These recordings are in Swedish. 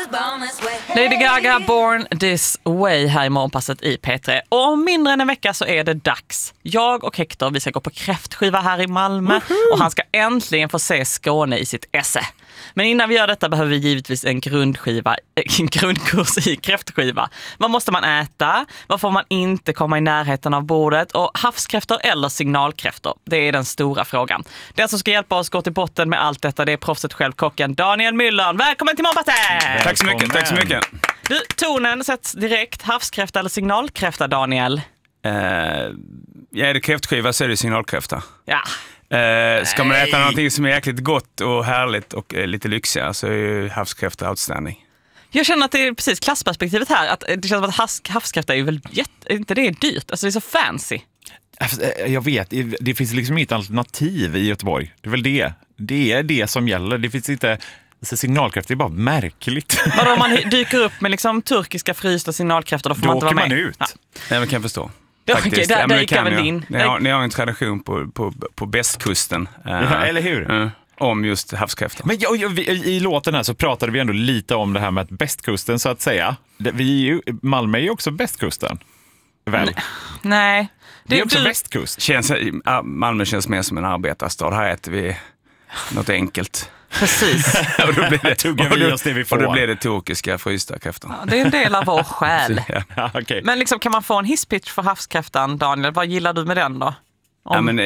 Lady Gaga, Born This Way här i morgonpasset i P3. Och om mindre än en vecka så är det dags. Jag och Hector, vi ska gå på kräftskiva här i Malmö. Och han ska äntligen få se Skåne i sitt esse. Men innan vi gör detta behöver vi givetvis en grundkurs i kräftskiva. Vad måste man äta? Vad får man inte komma i närheten av bordet? Och havskräftor eller signalkräftor? Det är den stora frågan. Den som ska hjälpa oss gå till botten med allt detta, det är proffset själv, kocken Daniel Müller. Välkommen till morgonpasset! Tack så mycket, tack så mycket. Du, tonen sätts direkt. Havskräfta eller signalkräfta, Daniel? Är det kräftskiva så är det signalkräfta. Ja. Ska man äta någonting som är jäkligt gott och härligt och lite lyxigare så är ju havskräfta outstanding. Jag känner att det är precis klassperspektivet här. Att det känns som att havskräfta är väl inte det är dyrt. Alltså det är så fancy. Jag vet, det finns liksom inget alternativ i Göteborg. Det är väl det. Det är det som gäller. Det finns inte... Alltså, signalkräftor är bara märkligt. Men om man dyker upp med liksom turkiska frysta signalkräftor, då får man inte vara med. Då åker man ut. Ja. Nej, men kan jag förstå. Okej, där gick jag väl din. Ni har en tradition på västkusten. Ja, eller hur? Om just havskräftor. Men i låten här så pratade vi ändå lite om det här med att västkusten så att säga. Malmö är ju också västkusten. Väl? Nej. Det är också västkust. Malmö känns mer som en arbetarstad. Här äter vi något enkelt. Precis. Och då blir det och då blir det turkiska frysta kräftor. Ja, det är en del av vår själ. Ja, okay. Men liksom, kan man få en hisspitch för havskräftan, Daniel? Vad gillar du med den då? Ja, men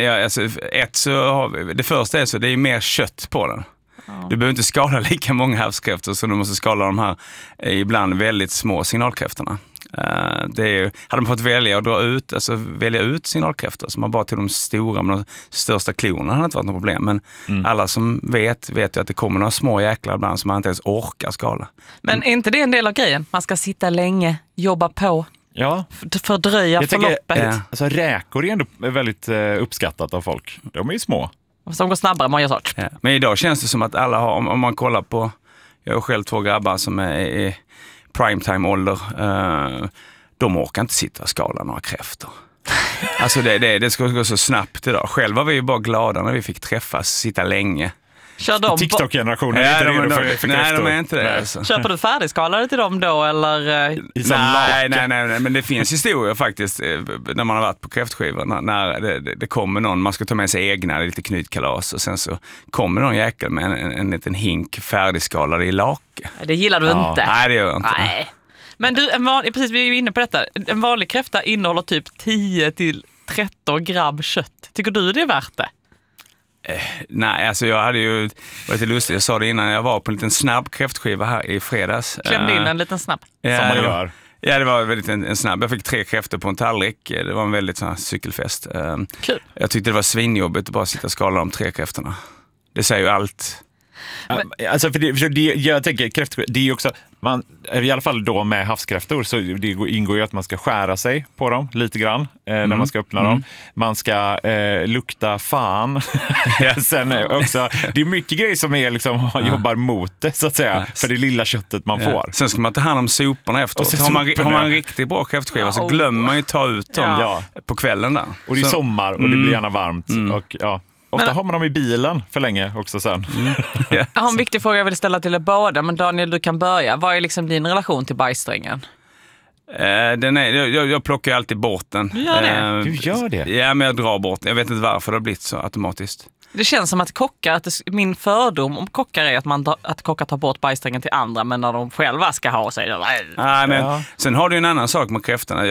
det första är så det är mer kött på den. Ja. Du behöver inte skala lika många havskräftor så du måste skala de här ibland väldigt små signalkräftorna. Hade man fått välja ut signalkräftor så man bara tog de stora men de största klorna hade inte varit något problem, men alla som vet ju att det kommer några små jäklar ibland som man inte ens orkar skala. Men är inte det en del av grejen? Man ska sitta länge, jobba på. Ja. Fördröja förloppet. Alltså, räkor är ändå väldigt uppskattat av folk. De är ju små. Som går snabbare än man gör sort. Ja. Men idag känns det som att alla har, om man kollar på, jag har själv 2 grabbar som är i primetime-ålder, de orkar inte sitta och skala några kräftor. Alltså det ska gå så snabbt idag. Själv var vi ju bara glada när vi fick träffas, sitta länge. TikTok-generationen är inte redo för kräftor. Nej, de är inte det. Alltså. Köper du färdigskalade till dem då, eller? Nej, men det finns historier faktiskt när man har varit på kräftskivor när det kommer någon, man ska ta med sig egna, lite knytkalas och sen så kommer någon jäkel med en liten hink färdigskalade i lake. Det gillar du inte. Nej, det gör jag inte. Nej. Men du, precis, vi är ju inne på detta. En vanlig kräfta innehåller typ 10-13 gram kött. Tycker du det är värt det? Nej, alltså jag hade ju varit lite lustigt. Jag sa det innan, jag var på en liten snabb kräftskiva här i fredags. Klämde in en liten snabb. Som man gör. Ja, det var väldigt en snabb. Jag fick 3 kräftor på en tallrik. Det var en väldigt sån här cykelfest. Kul. Jag tyckte det var svinjobbigt att bara sitta och skala de 3 kräftorna. Det säger ju allt. Alltså jag tänker kräftskiva, det är ju också i alla fall då med havskräftor så det ingår ju att man ska skära sig på dem lite grann när man ska öppna dem. Man ska lukta fan. Sen också, det är mycket grejer som är liksom, jobbar mot det så att säga, för det lilla köttet man får. Sen ska man ta hand om soporna efteråt. Har man en riktigt bra kräftskiva så glömmer man ju ta ut dem på kvällen där. Och det är sommar och det blir gärna varmt och ofta har man dem i bilen för länge också sen. Jag har en viktig fråga jag vill ställa till er båda, men Daniel, du kan börja. Vad är liksom din relation till bajssträngen? Jag plockar alltid bort den. Du gör det? Du gör det? Ja, men jag drar bort den. Jag vet inte varför det har blivit så automatiskt. Det känns som att min fördom om kockar är att kockar tar bort bajssträngen till andra, men när de själva ska ha sig. Sen har du en annan sak med kräftorna.